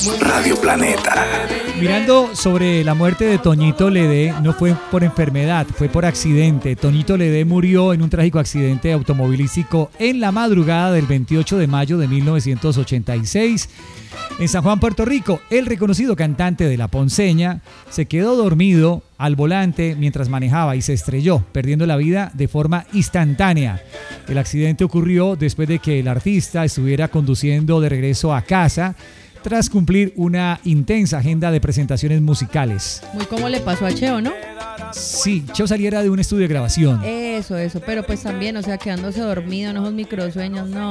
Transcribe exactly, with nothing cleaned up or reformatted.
Radio Planeta. Mirando sobre la muerte de Toñito Ledé, no fue por enfermedad, fue por accidente. Toñito Ledé murió en un trágico accidente automovilístico en la madrugada del veintiocho de mayo de mil novecientos ochenta y seis en San Juan, Puerto Rico. El reconocido cantante de La Ponceña se quedó dormido al volante mientras manejaba y se estrelló, perdiendo la vida de forma instantánea. El accidente ocurrió después de que el artista estuviera conduciendo de regreso a casa tras cumplir una intensa agenda de presentaciones musicales. Muy como le pasó a Cheo, ¿no? Sí, Cheo saliera de un estudio de grabación. Eso, eso, pero pues también, o sea, quedándose dormido en esos microsueños, no.